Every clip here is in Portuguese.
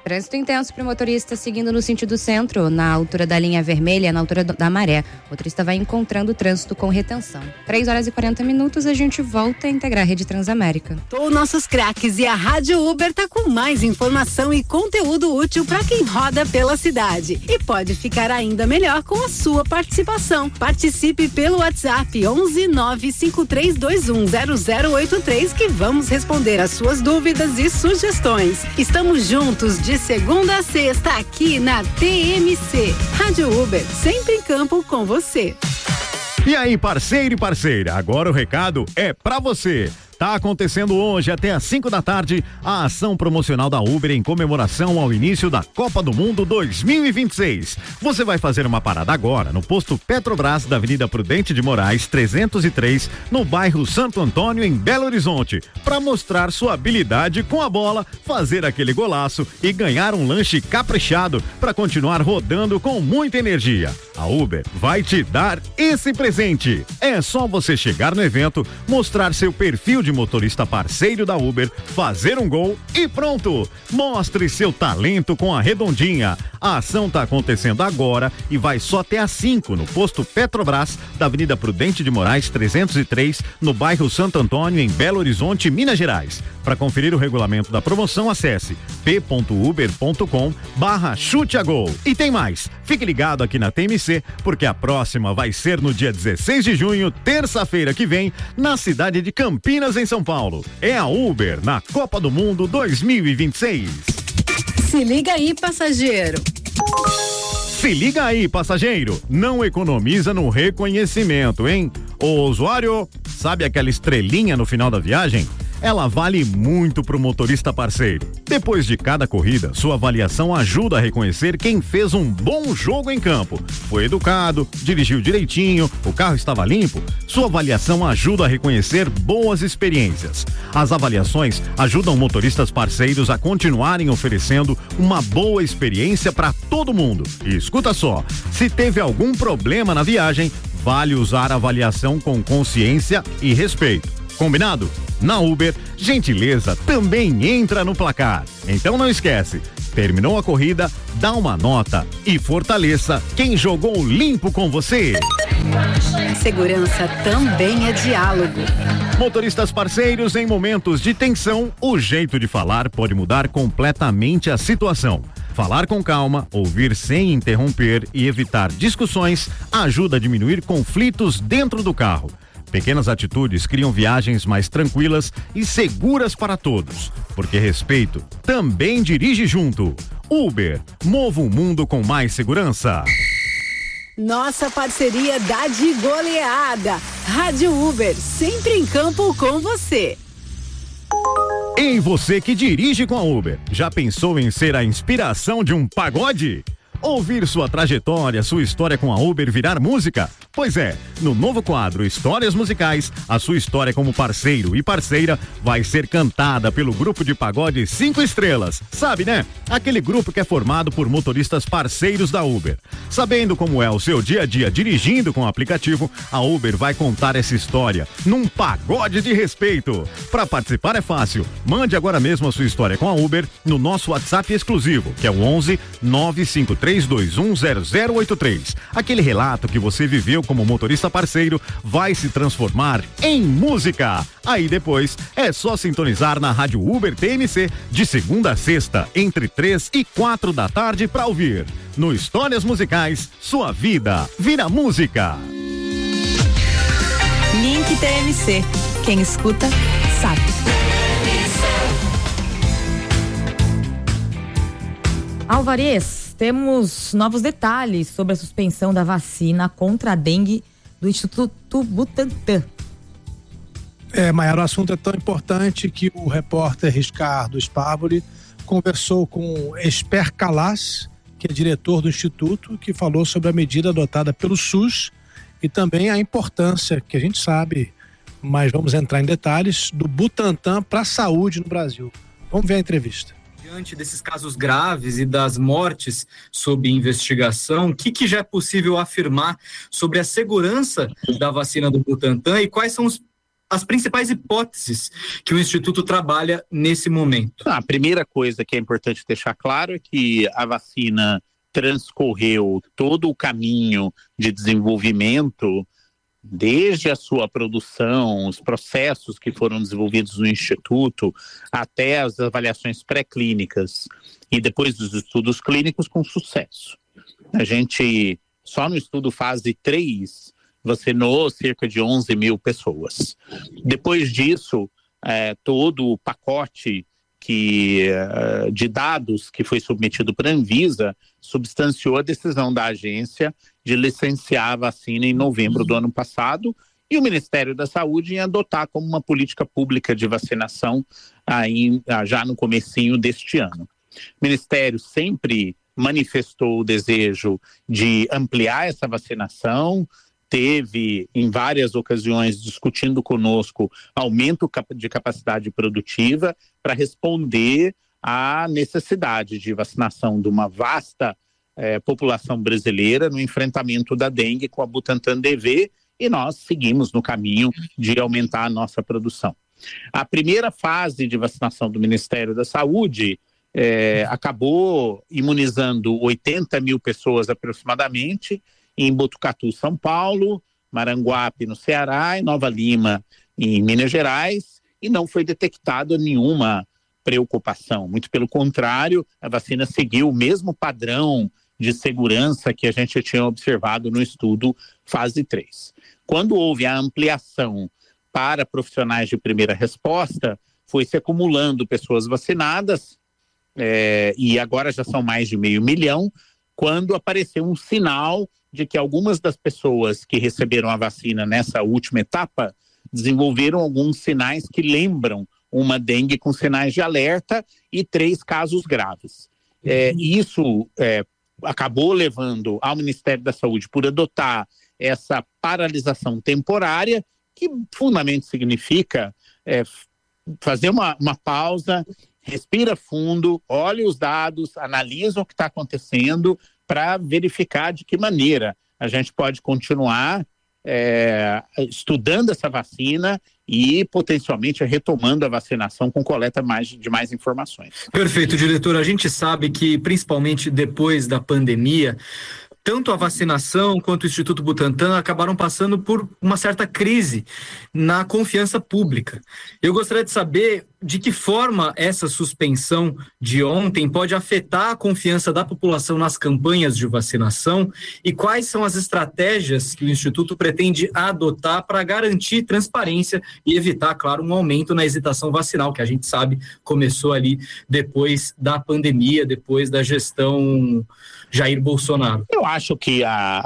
Trânsito intenso para o motorista seguindo no sentido centro, na altura da linha vermelha, na altura da Maré. O motorista vai encontrando o trânsito com retenção. 3h40, a gente volta a integrar a rede Transamérica. Nossos craques e a Rádio Uber tá com mais informação e conteúdo útil para quem roda pela cidade. E pode ficar ainda melhor com a sua participação. Participe pelo WhatsApp 11953210083 que vamos responder as suas dúvidas e sugestões. Estamos juntos de segunda a sexta aqui na TMC. Rádio Uber, sempre em campo com você. E aí, parceiro e parceira, agora o recado é pra você. Tá acontecendo hoje até às 5 da tarde a ação promocional da Uber em comemoração ao início da Copa do Mundo 2026. Você vai fazer uma parada agora no posto Petrobras da Avenida Prudente de Moraes 303, no bairro Santo Antônio, em Belo Horizonte, para mostrar sua habilidade com a bola, fazer aquele golaço e ganhar um lanche caprichado para continuar rodando com muita energia. A Uber vai te dar esse presente. É só você chegar no evento, mostrar seu perfil de motorista parceiro da Uber, fazer um gol e pronto! Mostre seu talento com a Redondinha. A ação está acontecendo agora e vai só até às 5 no posto Petrobras da Avenida Prudente de Moraes 303, no bairro Santo Antônio, em Belo Horizonte, Minas Gerais. Para conferir o regulamento da promoção, acesse p.uber.com/chute-a-gol. E tem mais, fique ligado aqui na TMC, porque a próxima vai ser no dia 16 de junho, terça-feira que vem, na cidade de Campinas, em São Paulo. É a Uber na Copa do Mundo 2026. Se liga aí, passageiro. Se liga aí, passageiro. Não economiza no reconhecimento, hein? Ô usuário, sabe aquela estrelinha no final da viagem? Ela vale muito pro motorista parceiro. Depois de cada corrida, sua avaliação ajuda a reconhecer quem fez um bom jogo em campo. Foi educado, dirigiu direitinho, o carro estava limpo. Sua avaliação ajuda a reconhecer boas experiências. As avaliações ajudam motoristas parceiros a continuarem oferecendo uma boa experiência para todo mundo. E escuta só, se teve algum problema na viagem, vale usar a avaliação com consciência e respeito. Combinado? Na Uber, gentileza também entra no placar. Então não esquece, terminou a corrida, dá uma nota e fortaleça quem jogou limpo com você. Segurança também é diálogo. Motoristas parceiros, em momentos de tensão, o jeito de falar pode mudar completamente a situação. Falar com calma, ouvir sem interromper e evitar discussões ajuda a diminuir conflitos dentro do carro. Pequenas atitudes criam viagens mais tranquilas e seguras para todos, porque respeito também dirige junto. Uber, mova o mundo com mais segurança. Nossa parceria dá de goleada. Rádio Uber, sempre em campo com você. Ei, você que dirige com a Uber, já pensou em ser a inspiração de um pagode? Ouvir sua trajetória, sua história com a Uber virar música? Pois é, no novo quadro Histórias Musicais, a sua história como parceiro e parceira vai ser cantada pelo grupo de pagode 5 estrelas. Sabe, né? Aquele grupo que é formado por motoristas parceiros da Uber. Sabendo como é o seu dia a dia dirigindo com o aplicativo, a Uber vai contar essa história num pagode de respeito. Para participar é fácil. Mande agora mesmo a sua história com a Uber no nosso WhatsApp exclusivo, que é o 11 953210083. Aquele relato que você viveu como motorista parceiro vai se transformar em música. Aí depois é só sintonizar na Rádio Uber TMC de segunda a sexta, entre 3 e 4 da tarde para ouvir. No Histórias Musicais, sua vida vira música. Link TMC. Quem escuta, sabe. Alvarez, temos novos detalhes sobre a suspensão da vacina contra a dengue do Instituto Butantan. Maiara, o assunto é tão importante que o repórter Ricardo Spávoli conversou com Esper Calas, que é diretor do Instituto, que falou sobre a medida adotada pelo SUS e também a importância, que a gente sabe, mas vamos entrar em detalhes, do Butantan para a saúde no Brasil. Vamos ver a entrevista. Diante desses casos graves e das mortes sob investigação, o que já é possível afirmar sobre a segurança da vacina do Butantan e quais são os as principais hipóteses que o Instituto trabalha nesse momento? A primeira coisa que é importante deixar claro é que a vacina transcorreu todo o caminho de desenvolvimento, desde a sua produção, os processos que foram desenvolvidos no Instituto, até as avaliações pré-clínicas e depois dos estudos clínicos com sucesso. A gente, só no estudo fase 3, vacinou cerca de 11 mil pessoas. Depois disso, todo o pacote de dados que foi submetido para a Anvisa substanciou a decisão da agência de licenciar a vacina em novembro do ano passado, e o Ministério da Saúde em adotar como uma política pública de vacinação já no comecinho deste ano. O Ministério sempre manifestou o desejo de ampliar essa vacinação, teve em várias ocasiões discutindo conosco aumento de capacidade produtiva para responder à necessidade de vacinação de uma vasta população brasileira no enfrentamento da dengue com a Butantan DV, e nós seguimos no caminho de aumentar a nossa produção. A primeira fase de vacinação do Ministério da Saúde acabou imunizando 80 mil pessoas aproximadamente, em Botucatu, São Paulo, Maranguape, no Ceará, e Nova Lima, em Minas Gerais, e não foi detectada nenhuma preocupação. Muito pelo contrário, a vacina seguiu o mesmo padrão de segurança que a gente tinha observado no estudo fase 3. Quando houve a ampliação para profissionais de primeira resposta, foi se acumulando pessoas vacinadas, e agora já são mais de 500 mil, quando apareceu um sinal de que algumas das pessoas que receberam a vacina nessa última etapa desenvolveram alguns sinais que lembram uma dengue com sinais de alerta e 3 casos graves. Isso acabou levando ao Ministério da Saúde por adotar essa paralisação temporária, que fundamentalmente significa fazer uma pausa, respira fundo, olha os dados, analisa o que está acontecendo para verificar de que maneira a gente pode continuar estudando essa vacina e potencialmente retomando a vacinação com coleta de mais informações. Perfeito, diretor. A gente sabe que, principalmente depois da pandemia, tanto a vacinação quanto o Instituto Butantan acabaram passando por uma certa crise na confiança pública. Eu gostaria de saber de que forma essa suspensão de ontem pode afetar a confiança da população nas campanhas de vacinação e quais são as estratégias que o Instituto pretende adotar para garantir transparência e evitar, claro, um aumento na hesitação vacinal, que a gente sabe começou ali depois da pandemia, depois da gestão Jair Bolsonaro. Eu acho que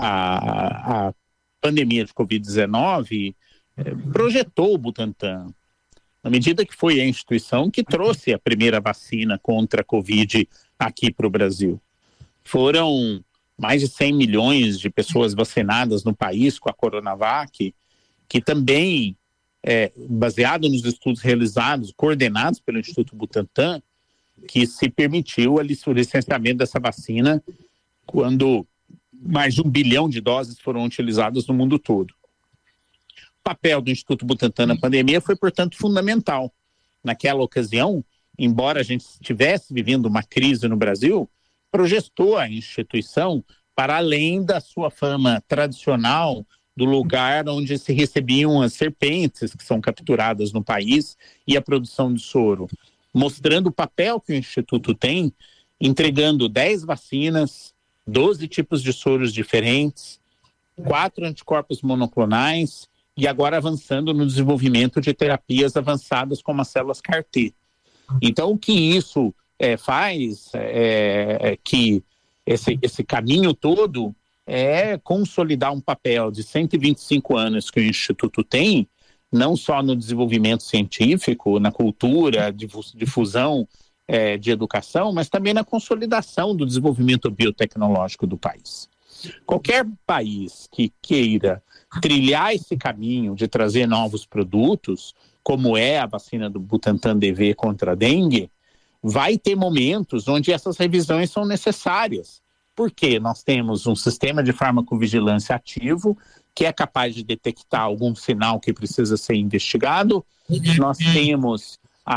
a pandemia de Covid-19 projetou o Butantan, na medida que foi a instituição que trouxe a primeira vacina contra a Covid aqui para o Brasil. Foram mais de 100 milhões de pessoas vacinadas no país com a Coronavac, que também, baseado nos estudos realizados, coordenados pelo Instituto Butantan, que se permitiu o licenciamento dessa vacina quando mais de 1 bilhão de doses foram utilizadas no mundo todo. O papel do Instituto Butantan na pandemia foi, portanto, fundamental. Naquela ocasião, embora a gente estivesse vivendo uma crise no Brasil, projetou a instituição para além da sua fama tradicional do lugar onde se recebiam as serpentes que são capturadas no país e a produção de soro, mostrando o papel que o Instituto tem, entregando 10 vacinas, 12 tipos de soros diferentes, 4 anticorpos monoclonais e agora avançando no desenvolvimento de terapias avançadas como as células CAR-T. Então, o que isso faz é que esse caminho todo é consolidar um papel de 125 anos que o Instituto tem, não só no desenvolvimento científico, na cultura, difusão de educação, mas também na consolidação do desenvolvimento biotecnológico do país. Qualquer país que queira trilhar esse caminho de trazer novos produtos, como é a vacina do Butantan DV contra a dengue, vai ter momentos onde essas revisões são necessárias, porque nós temos um sistema de farmacovigilância ativo, que é capaz de detectar algum sinal que precisa ser investigado. Nós temos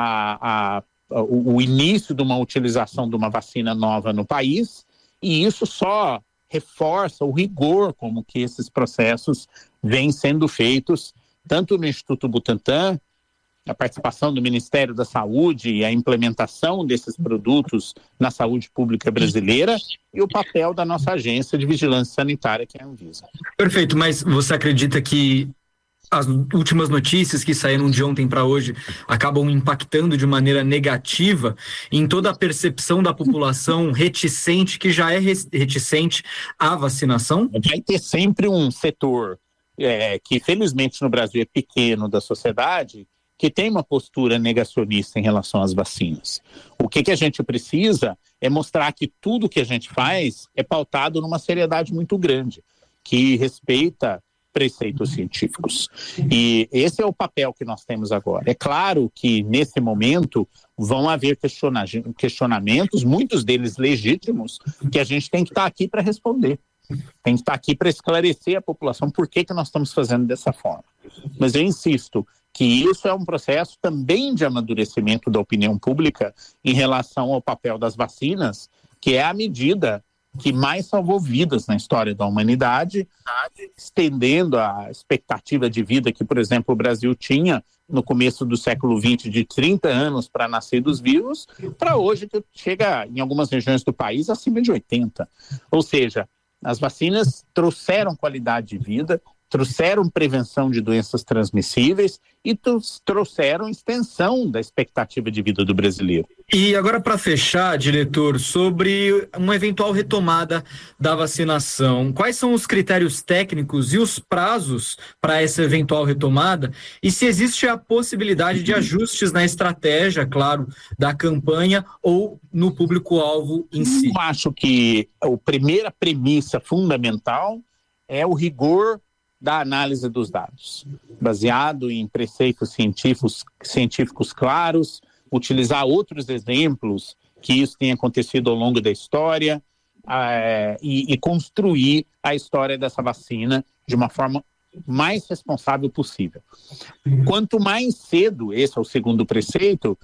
o início de uma utilização de uma vacina nova no país, e isso só reforça o rigor como que esses processos vêm sendo feitos, tanto no Instituto Butantan, a participação do Ministério da Saúde e a implementação desses produtos na saúde pública brasileira, e o papel da nossa agência de vigilância sanitária, que é a Anvisa. Perfeito, mas você acredita que as últimas notícias que saíram de ontem para hoje acabam impactando de maneira negativa em toda a percepção da população reticente, que já é reticente à vacinação? Vai ter sempre um setor que felizmente no Brasil é pequeno da sociedade, que tem uma postura negacionista em relação às vacinas. O que a gente precisa é mostrar que tudo que a gente faz é pautado numa seriedade muito grande, que respeita preceitos científicos. E esse é o papel que nós temos agora. É claro que, nesse momento, vão haver questionamentos, muitos deles legítimos, que a gente tem que estar aqui para responder. Tem que estar aqui para esclarecer a população por que nós estamos fazendo dessa forma. Mas eu insisto que isso é um processo também de amadurecimento da opinião pública em relação ao papel das vacinas, que é a medida que mais salvou vidas na história da humanidade, estendendo a expectativa de vida que, por exemplo, o Brasil tinha no começo do século XX de 30 anos para nascer dos vivos, para hoje que chega em algumas regiões do país acima de 80. Ou seja, as vacinas trouxeram qualidade de vida, trouxeram prevenção de doenças transmissíveis e trouxeram extensão da expectativa de vida do brasileiro. E agora, para fechar, diretor, sobre uma eventual retomada da vacinação, quais são os critérios técnicos e os prazos para essa eventual retomada, e se existe a possibilidade de ajustes na estratégia, claro, da campanha ou no público-alvo em si? Eu acho que a primeira premissa fundamental é o rigor da análise dos dados, baseado em preceitos científicos claros, utilizar outros exemplos que isso tenha acontecido ao longo da história e construir a história dessa vacina de uma forma mais responsável possível. Quanto mais cedo, esse é o segundo preceito,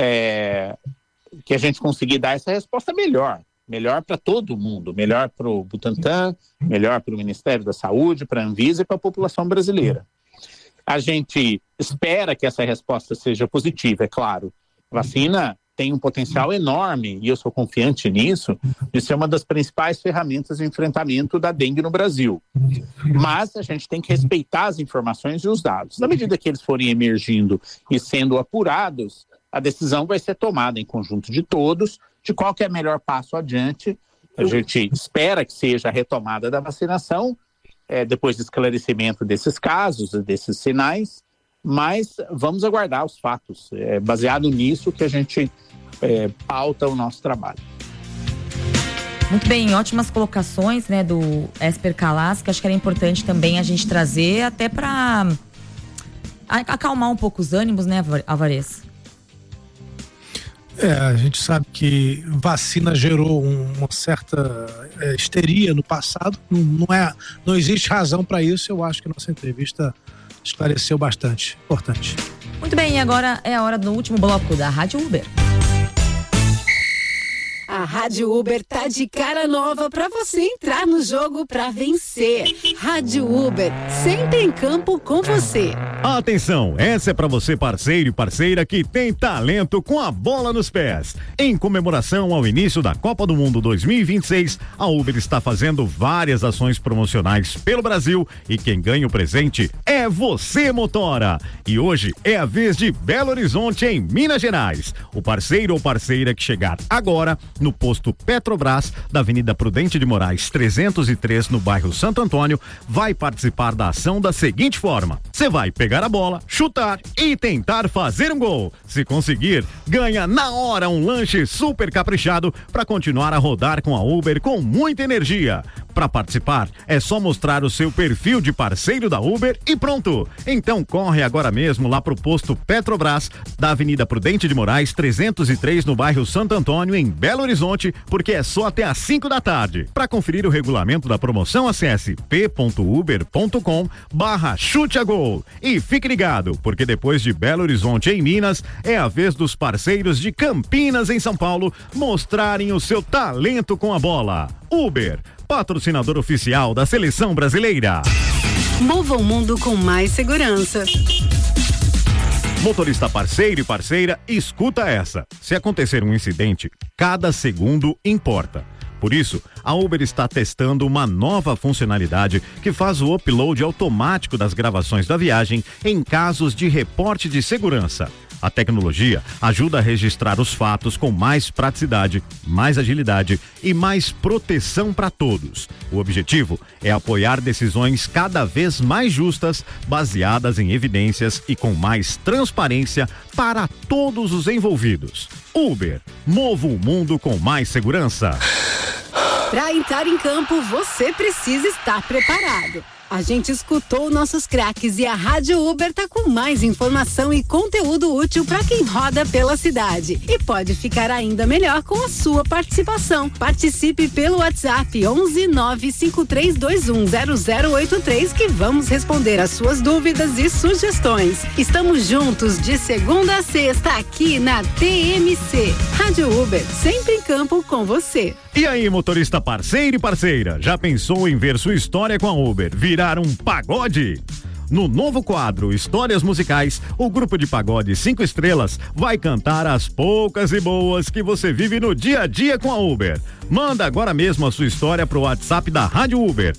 que a gente conseguir dar essa resposta, melhor. Melhor para todo mundo, melhor para o Butantan, melhor para o Ministério da Saúde, para a Anvisa e para a população brasileira. A gente espera que essa resposta seja positiva, é claro. A vacina tem um potencial enorme, e eu sou confiante nisso, de ser uma das principais ferramentas de enfrentamento da dengue no Brasil. Mas a gente tem que respeitar as informações e os dados. Na medida que eles forem emergindo e sendo apurados, a decisão vai ser tomada em conjunto de todos, de qual que é o melhor passo adiante. A gente espera que seja a retomada da vacinação, depois do esclarecimento desses casos, desses sinais, mas vamos aguardar os fatos. É baseado nisso que a gente pauta o nosso trabalho. Muito bem, ótimas colocações, né, do Esper Calas, que acho que era importante também a gente trazer, até para acalmar um pouco os ânimos, né, Alvarez? A gente sabe que vacina gerou uma certa histeria no passado, não existe razão para isso. Eu acho que nossa entrevista esclareceu bastante, importante. Muito bem, agora é a hora do último bloco da Rádio Uber. A Rádio Uber tá de cara nova pra você entrar no jogo pra vencer. Rádio Uber, sempre em campo com você. Atenção, essa é pra você, parceiro e parceira que tem talento com a bola nos pés. Em comemoração ao início da Copa do Mundo 2026, a Uber está fazendo várias ações promocionais pelo Brasil e quem ganha o presente é você, motora. E hoje é a vez de Belo Horizonte, em Minas Gerais. O parceiro ou parceira que chegar agora no posto Petrobras, da Avenida Prudente de Moraes 303, no bairro Santo Antônio, vai participar da ação da seguinte forma: você vai pegar a bola, chutar e tentar fazer um gol. Se conseguir, ganha na hora um lanche super caprichado para continuar a rodar com a Uber com muita energia. Para participar, é só mostrar o seu perfil de parceiro da Uber e pronto. Então corre agora mesmo lá pro posto Petrobras, da Avenida Prudente de Moraes, 303, no bairro Santo Antônio, em Belo Horizonte, porque é só até às 5 da tarde. Para conferir o regulamento da promoção, acesse p.uber.com/chute-a-gol. E fique ligado, porque depois de Belo Horizonte em Minas, é a vez dos parceiros de Campinas em São Paulo mostrarem o seu talento com a bola. Uber, patrocinador oficial da Seleção Brasileira. Mova o mundo com mais segurança. Motorista parceiro e parceira, escuta essa. Se acontecer um incidente, cada segundo importa. Por isso, a Uber está testando uma nova funcionalidade que faz o upload automático das gravações da viagem em casos de reporte de segurança. A tecnologia ajuda a registrar os fatos com mais praticidade, mais agilidade e mais proteção para todos. O objetivo é apoiar decisões cada vez mais justas, baseadas em evidências e com mais transparência para todos os envolvidos. Uber, mova o mundo com mais segurança. Para entrar em campo, você precisa estar preparado. A gente escutou nossos craques e a Rádio Uber tá com mais informação e conteúdo útil para quem roda pela cidade. E pode ficar ainda melhor com a sua participação. Participe pelo WhatsApp 11953210083 que vamos responder as suas dúvidas e sugestões. Estamos juntos de segunda a sexta aqui na TMC. Rádio Uber, sempre em campo com você. E aí, motorista parceiro e parceira, já pensou em ver sua história com a Uber virar um pagode? No novo quadro Histórias Musicais, o grupo de pagode 5 estrelas vai cantar as poucas e boas que você vive no dia a dia com a Uber. Manda agora mesmo a sua história pro WhatsApp da Rádio Uber,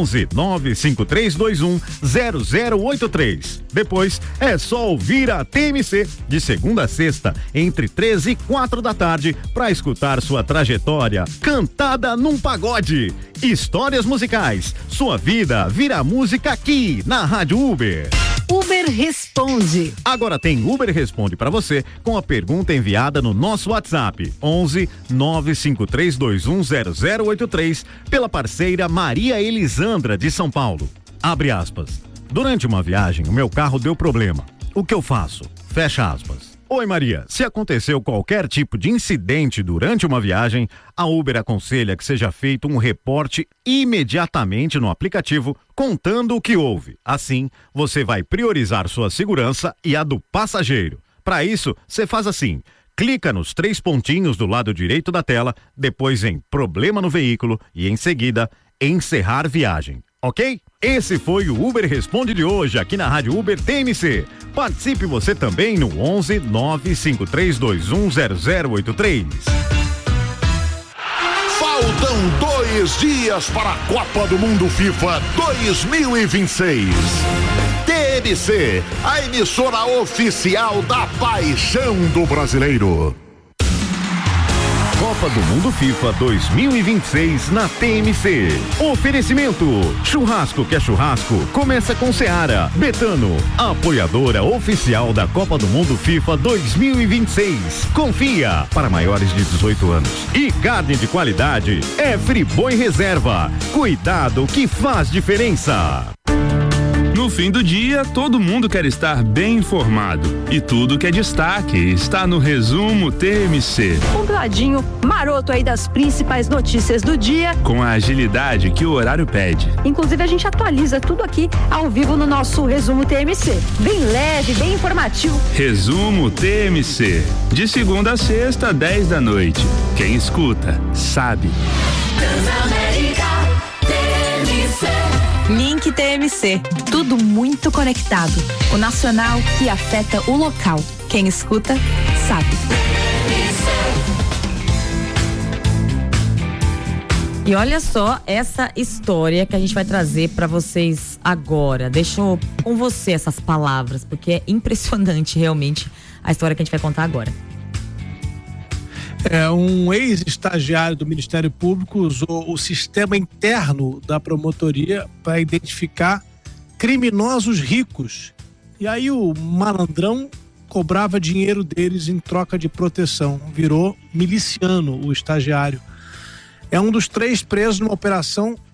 11-95321-0083. Depois é só ouvir a TMC de segunda a sexta, entre 13 e 4 da tarde, para escutar sua trajetória cantada num pagode. Histórias Musicais, sua vida vira música aqui na Rádio Uber. Uber Responde. Agora tem Uber Responde para você com a pergunta enviada no nosso WhatsApp 11-953210083 pela parceira Maria Elisandra de São Paulo. Abre aspas. Durante uma viagem, o meu carro deu problema. O que eu faço? Fecha aspas. Oi Maria, se aconteceu qualquer tipo de incidente durante uma viagem, a Uber aconselha que seja feito um reporte imediatamente no aplicativo contando o que houve. Assim, você vai priorizar sua segurança e a do passageiro. Para isso, você faz assim: clica nos 3 pontinhos do lado direito da tela, depois em Problema no Veículo e em seguida, Encerrar Viagem. Ok? Esse foi o Uber Responde de hoje aqui na Rádio Uber TMC. Participe você também no 11-953210083. Faltam 2 dias para a Copa do Mundo FIFA 2026. TMC, a emissora oficial da paixão do brasileiro. Copa do Mundo FIFA 2026 na TMC. Oferecimento: churrasco que é churrasco, começa com Seara. Betano, apoiadora oficial da Copa do Mundo FIFA 2026. Confia, para maiores de 18 anos. E carne de qualidade é Friboi Reserva. Cuidado que faz diferença. No fim do dia, todo mundo quer estar bem informado. E tudo que é destaque está no Resumo TMC. Compiladinho, maroto aí das principais notícias do dia. Com a agilidade que o horário pede. Inclusive, a gente atualiza tudo aqui ao vivo no nosso Resumo TMC. Bem leve, bem informativo. Resumo TMC. De segunda a sexta, 10 da noite. Quem escuta, sabe. Transamérica TMC. Link TMC, tudo muito conectado. O nacional que afeta o local. Quem escuta, sabe. E olha só essa história que a gente vai trazer para vocês agora. Deixa eu com você essas palavras, porque é impressionante realmente a história que a gente vai contar agora. Um ex-estagiário do Ministério Público usou o sistema interno da promotoria para identificar criminosos ricos. E aí o malandrão cobrava dinheiro deles em troca de proteção. Virou miliciano o estagiário. É um dos 3 presos numa operação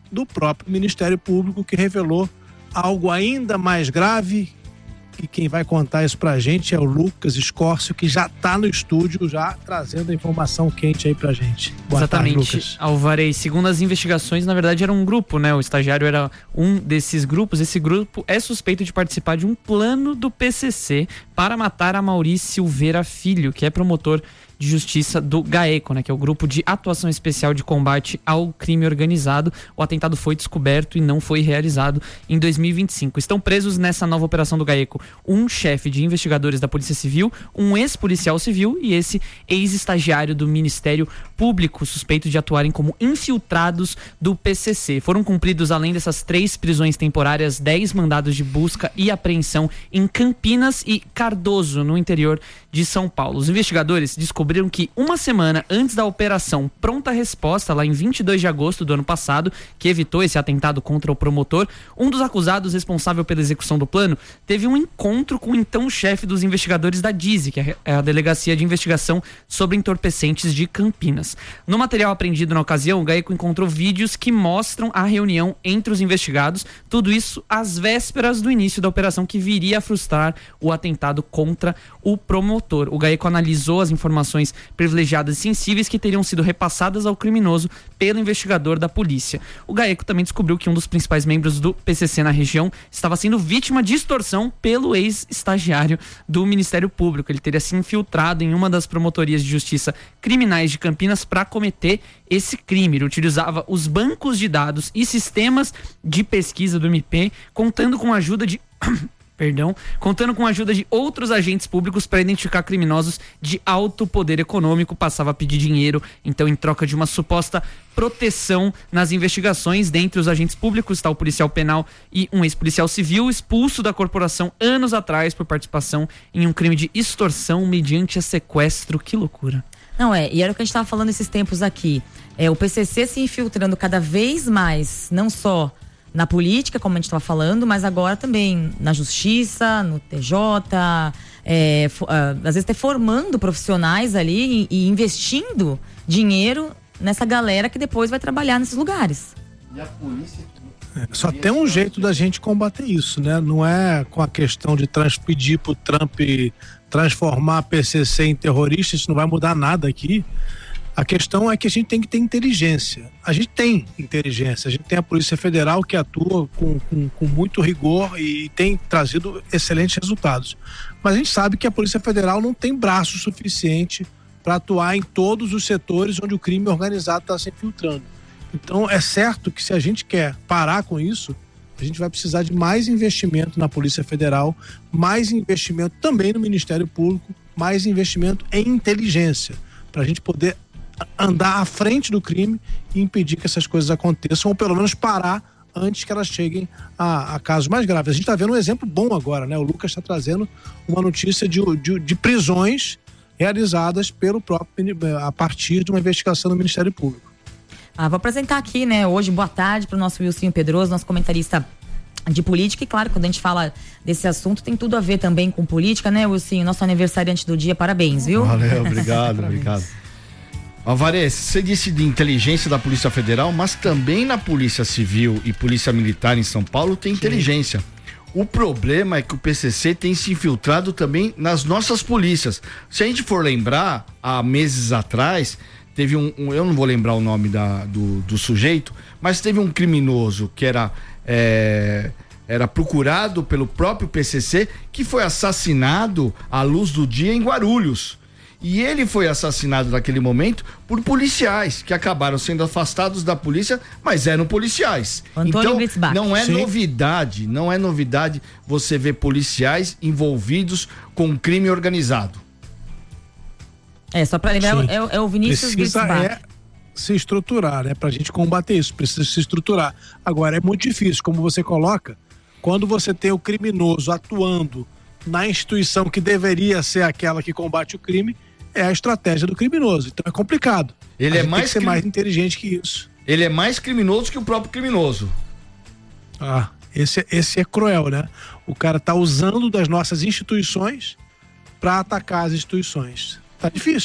do próprio Ministério Público, que revelou algo ainda mais grave. E quem vai contar isso pra gente é o Lucas Escórcio, que já tá no estúdio, já trazendo a informação quente aí pra gente. Boa Exatamente, tarde, Lucas. Alvarez. Segundo as investigações, na verdade era um grupo, né? O estagiário era um desses grupos. Esse grupo é suspeito de participar de um plano do PCC para matar a Maurício Silveira Filho, que é promotor de Justiça do GAECO, né, que é o Grupo de Atuação Especial de Combate ao Crime Organizado. O atentado foi descoberto e não foi realizado em 2025. Estão presos nessa nova operação do GAECO um chefe de investigadores da Polícia Civil, um ex-policial civil e esse ex-estagiário do Ministério Público, suspeito de atuarem como infiltrados do PCC. Foram cumpridos, além dessas 3 prisões temporárias, 10 mandados de busca e apreensão em Campinas e Cardoso, no interior de São Paulo. Os investigadores descobriram que uma semana antes da operação Pronta Resposta, lá em 22 de agosto do ano passado, que evitou esse atentado contra o promotor, um dos acusados responsável pela execução do plano teve um encontro com o então chefe dos investigadores da DISI, que é a Delegacia de Investigação sobre Entorpecentes de Campinas. No material apreendido na ocasião, o GAECO encontrou vídeos que mostram a reunião entre os investigados, tudo isso às vésperas do início da operação que viria a frustrar o atentado contra o promotor. O GAECO analisou as informações privilegiadas e sensíveis que teriam sido repassadas ao criminoso pelo investigador da polícia. O GAECO também descobriu que um dos principais membros do PCC na região estava sendo vítima de extorsão pelo ex-estagiário do Ministério Público. Ele teria se infiltrado em uma das promotorias de justiça criminais de Campinas para cometer esse crime. Ele utilizava os bancos de dados e sistemas de pesquisa do MP, contando com a ajuda de outros agentes públicos para identificar criminosos de alto poder econômico. Passava a pedir dinheiro, então, em troca de uma suposta proteção nas investigações. Dentre os agentes públicos está o policial penal e um ex-policial civil expulso da corporação anos atrás por participação em um crime de extorsão mediante sequestro. Que loucura. Não e era o que a gente estava falando esses tempos aqui. O PCC se infiltrando cada vez mais, não só na política, como a gente estava falando, mas agora também na justiça, no TJ, às vezes até formando profissionais ali e investindo dinheiro nessa galera que depois vai trabalhar nesses lugares. E a polícia... Só tem um jeito da gente combater isso, né? Não é com a questão de pedir pro Trump transformar a PCC em terrorista, isso não vai mudar nada aqui. A questão é que a gente tem que ter inteligência. A gente tem inteligência, a gente tem a Polícia Federal que atua com muito rigor e tem trazido excelentes resultados. Mas a gente sabe que a Polícia Federal não tem braço suficiente para atuar em todos os setores onde o crime organizado está se infiltrando. Então é certo que se a gente quer parar com isso, a gente vai precisar de mais investimento na Polícia Federal, mais investimento também no Ministério Público, mais investimento em inteligência, para a gente poder andar à frente do crime e impedir que essas coisas aconteçam, ou pelo menos parar antes que elas cheguem a casos mais graves. A gente está vendo um exemplo bom agora, né? O Lucas está trazendo uma notícia de prisões realizadas pelo próprio, a partir de uma investigação do Ministério Público. Vou apresentar aqui, né, hoje, boa tarde para o nosso Wilson Pedroso, nosso comentarista de política. E claro, quando a gente fala desse assunto, tem tudo a ver também com política, né, Wilson? Nosso aniversariante do dia, parabéns, viu? Valeu, obrigado, obrigado. Alvarez, você disse de inteligência da Polícia Federal, mas também na Polícia Civil e Polícia Militar em São Paulo tem inteligência. O problema é que o PCC tem se infiltrado também nas nossas polícias. Se a gente for lembrar, há meses atrás, teve eu não vou lembrar o nome do sujeito, mas teve um criminoso que era procurado pelo próprio PCC, que foi assassinado à luz do dia em Guarulhos. E ele foi assassinado naquele momento por policiais que acabaram sendo afastados da polícia, mas eram policiais. Então, não é novidade você ver policiais envolvidos com crime organizado. Só para lembrar, é o Vinícius Gritzbach. Se estruturar, né? Pra gente combater isso, precisa se estruturar. Agora, é muito difícil, como você coloca, quando você tem o criminoso atuando na instituição que deveria ser aquela que combate o crime, é a estratégia do criminoso. Então é complicado. Ele tem que ser mais inteligente que isso. Ele é mais criminoso que o próprio criminoso. Esse é cruel, né? O cara tá usando das nossas instituições para atacar as instituições. Tá difícil.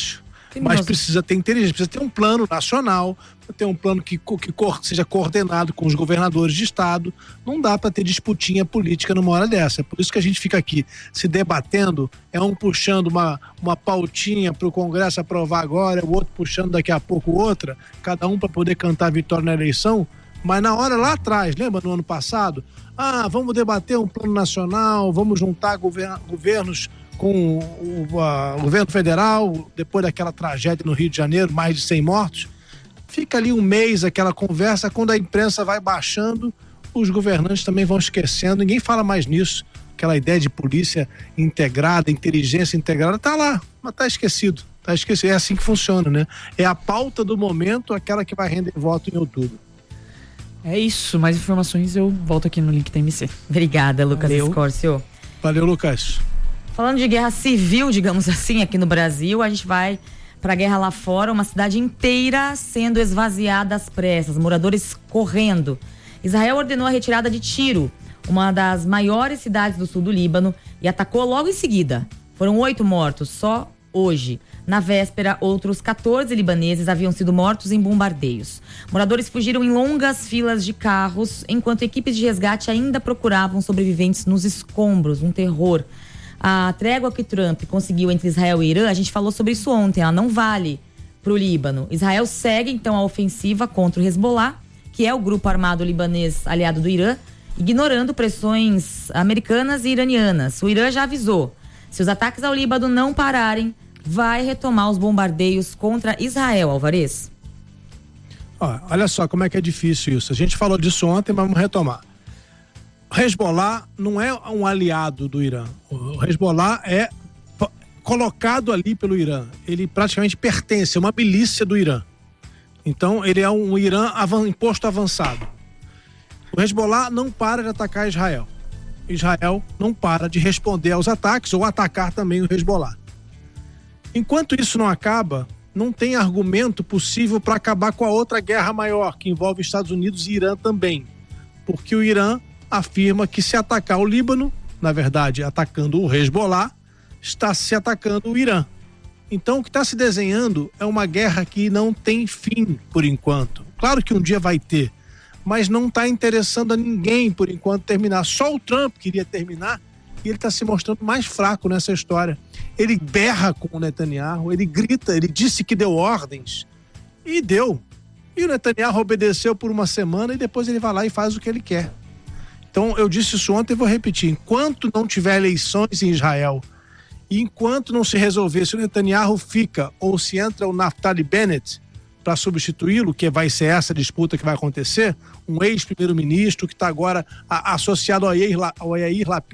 Mas precisa ter inteligência, precisa ter um plano nacional, ter um plano que seja coordenado com os governadores de estado. Não dá para ter disputinha política numa hora dessa. É por isso que a gente fica aqui se debatendo, um puxando uma pautinha para o Congresso aprovar agora, o outro puxando daqui a pouco outra, cada um para poder cantar a vitória na eleição. Mas na hora lá atrás, lembra no ano passado? Vamos debater um plano nacional, vamos juntar governos com o governo federal, depois daquela tragédia no Rio de Janeiro, mais de 100 mortos. Fica ali um mês aquela conversa, quando a imprensa vai baixando, os governantes também vão esquecendo, ninguém fala mais nisso. Aquela ideia de polícia integrada, inteligência integrada, tá lá, mas tá esquecido. É assim que funciona, né? É a pauta do momento, aquela que vai render voto em outubro. É isso, mais informações eu volto aqui no link da TMC. Obrigada, Lucas Escorcio. Valeu, Lucas. Falando de guerra civil, digamos assim, aqui no Brasil, a gente vai pra guerra lá fora, uma cidade inteira sendo esvaziada às pressas, moradores correndo. Israel ordenou a retirada de Tiro, uma das maiores cidades do sul do Líbano, e atacou logo em seguida. Foram 8 mortos só hoje. Na véspera, outros 14 libaneses haviam sido mortos em bombardeios. Moradores fugiram em longas filas de carros, enquanto equipes de resgate ainda procuravam sobreviventes nos escombros, um terror. A trégua que Trump conseguiu entre Israel e Irã, a gente falou sobre isso ontem, ela não vale para o Líbano. Israel segue então a ofensiva contra o Hezbollah, que é o grupo armado libanês aliado do Irã, ignorando pressões americanas e iranianas. O Irã já avisou, se os ataques ao Líbano não pararem, vai retomar os bombardeios contra Israel, Alvarez. Olha só como é que é difícil isso. A gente falou disso ontem, mas vamos retomar. O Hezbollah não é um aliado do Irã. O Hezbollah é colocado ali pelo Irã. Ele praticamente pertence, é uma milícia do Irã. Então, ele é um Irã imposto avançado. O Hezbollah não para de atacar Israel. Israel não para de responder aos ataques ou atacar também o Hezbollah. Enquanto isso não acaba, não tem argumento possível para acabar com a outra guerra maior, que envolve Estados Unidos e Irã também. Porque o Irã afirma que se atacar o Líbano, na verdade atacando o Hezbollah, está se atacando o Irã. Então o que está se desenhando é uma guerra que não tem fim por enquanto. Claro que um dia vai ter, mas não está interessando a ninguém por enquanto terminar. Só o Trump queria terminar e ele está se mostrando mais fraco nessa história. Ele berra com o Netanyahu, ele grita, ele disse que deu ordens e deu. E o Netanyahu obedeceu por uma semana e depois ele vai lá e faz o que ele quer. Então, eu disse isso ontem e vou repetir. Enquanto não tiver eleições em Israel, e enquanto não se resolver se o Netanyahu fica ou se entra o Naftali Bennett para substituí-lo, que vai ser essa disputa que vai acontecer, um ex-primeiro-ministro que está agora associado ao Yair Lapid,